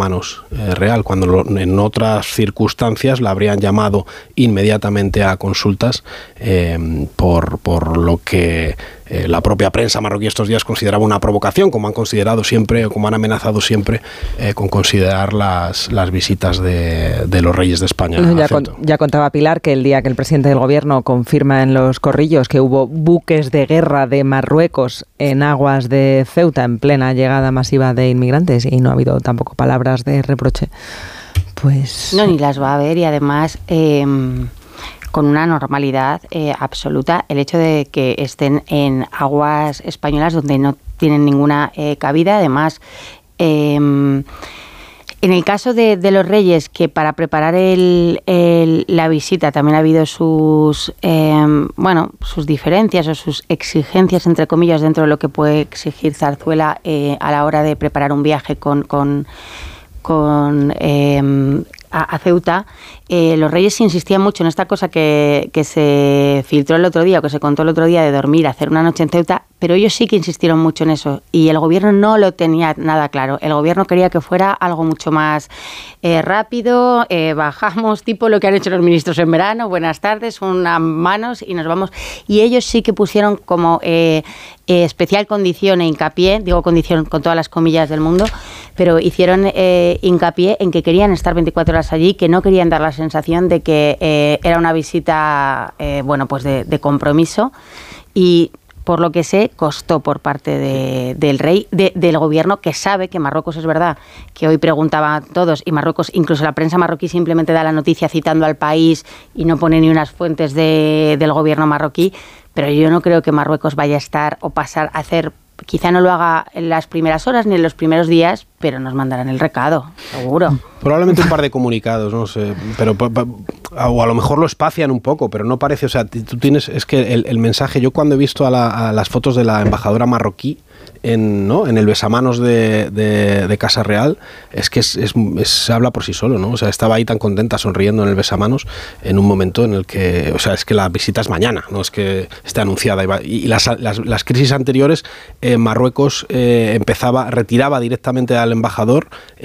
besamanos real, cuando en otras circunstancias la habrían llamado inmediatamente a consultas por lo que la propia prensa marroquí estos días consideraba una provocación, como han considerado siempre, o como han amenazado siempre con considerar las visitas de los reyes de España. Ya contaba Pilar que el día que el presidente del gobierno confirma en Los Corrillos que hubo buques de guerra de Marruecos en aguas de Ceuta en plena llegada masiva de inmigrantes, y no ha habido tampoco palabras de reproche, pues... No, ni las va a haber, y además... con una normalidad absoluta, el hecho de que estén en aguas españolas donde no tienen ninguna cabida. Además, en el caso de los reyes, que para preparar la visita también ha habido sus diferencias o sus exigencias, entre comillas, dentro de lo que puede exigir Zarzuela a la hora de preparar un viaje a Ceuta. Los reyes insistían mucho en esta cosa que se filtró el otro día, o que se contó el otro día, de dormir, hacer una noche en Ceuta, pero ellos sí que insistieron mucho en eso, y el gobierno no lo tenía nada claro. El gobierno quería que fuera algo mucho más rápido, bajamos, tipo lo que han hecho los ministros en verano, buenas tardes, unas manos y nos vamos. Y ellos sí que pusieron como especial condición e hincapié, digo condición con todas las comillas del mundo, pero hicieron hincapié en que querían estar 24 horas allí, que no querían dar la sensación de que era una visita de compromiso, y por lo que sé, costó por parte del rey, del gobierno, que sabe que Marruecos, es verdad, que hoy preguntaban todos, y Marruecos, incluso la prensa marroquí simplemente da la noticia citando al país y no pone ni unas fuentes del gobierno marroquí, pero yo no creo que Marruecos vaya a estar o pasar a hacer, quizá no lo haga en las primeras horas ni en los primeros días, pero nos mandarán el recado, seguro. Probablemente un par de comunicados, no sé, pero o a lo mejor lo espacian un poco, pero no parece, o sea, tú tienes, es que el mensaje, yo cuando he visto a las fotos de la embajadora marroquí en el besamanos de Casa Real, es que se habla por sí solo, ¿no? O sea, estaba ahí tan contenta, sonriendo en el besamanos, en un momento en el que, o sea, es que la visita es mañana, no es que esté anunciada, y las crisis anteriores, Marruecos retiraba directamente al embajador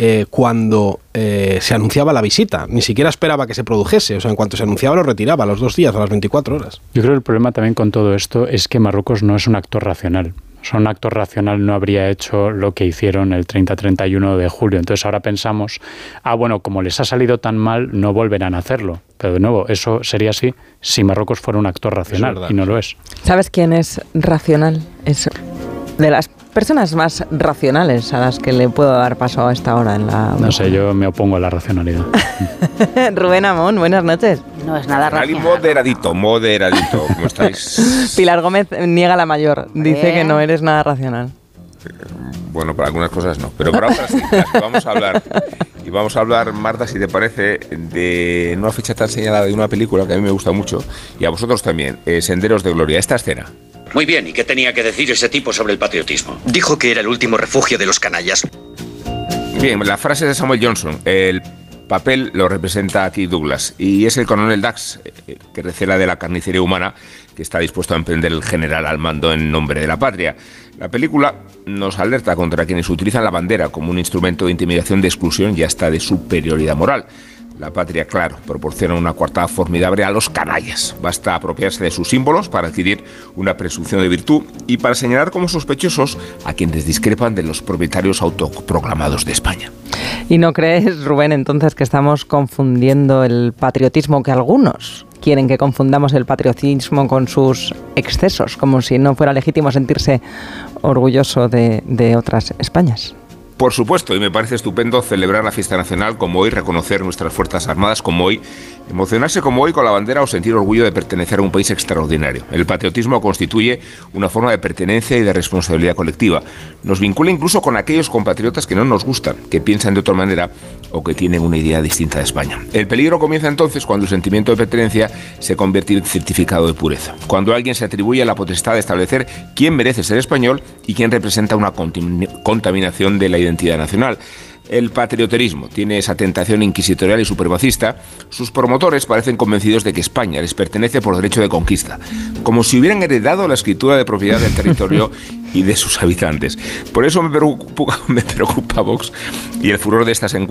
cuando se anunciaba la visita, ni siquiera esperaba que se produjese, o sea, en cuanto se anunciaba lo retiraba a los 2 días, a las 24 horas. Yo creo que el problema también con todo esto es que Marruecos no es un actor racional. O sea, un actor racional no habría hecho lo que hicieron el 30-31 de julio. Entonces ahora pensamos, como les ha salido tan mal, no volverán a hacerlo. Pero de nuevo, eso sería así si Marruecos fuera un actor racional, y no lo es. ¿Sabes quién es racional? Es de las personas más racionales a las que le puedo dar paso a esta hora en la... No sé, yo me opongo a la racionalidad. Rubén Amón, buenas noches. No es nada racional. Moderadito. ¿Cómo estáis? Pilar Gómez niega la mayor. Dice que no eres nada racional. Bueno, para algunas cosas no, pero para otras sí. Vamos a hablar. Y vamos a hablar, Marta, si te parece, de una fecha tan señalada de una película que a mí me gusta mucho, y a vosotros también, Senderos de Gloria. Esta escena. Muy bien, ¿y qué tenía que decir ese tipo sobre el patriotismo? Dijo que era el último refugio de los canallas. Bien, la frase de Samuel Johnson. El papel lo representa aquí Douglas, y es el coronel Dax, que recela de la carnicería humana que está dispuesto a emprender el general al mando en nombre de la patria. La película nos alerta contra quienes utilizan la bandera como un instrumento de intimidación, de exclusión y hasta de superioridad moral. La patria, claro, proporciona una coartada formidable a los canallas. Basta apropiarse de sus símbolos para adquirir una presunción de virtud y para señalar como sospechosos a quienes discrepan de los propietarios autoproclamados de España. ¿Y no crees, Rubén, entonces que estamos confundiendo el patriotismo, que algunos quieren que confundamos el patriotismo con sus excesos, como si no fuera legítimo sentirse orgulloso de otras Españas? Por supuesto, y me parece estupendo celebrar la fiesta nacional como hoy, reconocer nuestras Fuerzas Armadas como hoy, emocionarse como hoy con la bandera o sentir orgullo de pertenecer a un país extraordinario. El patriotismo constituye una forma de pertenencia y de responsabilidad colectiva. Nos vincula incluso con aquellos compatriotas que no nos gustan, que piensan de otra manera o que tienen una idea distinta de España. El peligro comienza entonces cuando el sentimiento de pertenencia se convierte en certificado de pureza. Cuando alguien se atribuye la potestad de establecer quién merece ser español y quién representa una contaminación de la identidad nacional. El patrioterismo tiene esa tentación inquisitorial y supremacista. Sus promotores parecen convencidos de que España les pertenece por derecho de conquista, como si hubieran heredado la escritura de propiedad del territorio y de sus habitantes. Por eso me preocupa Vox y el furor de estas encuestas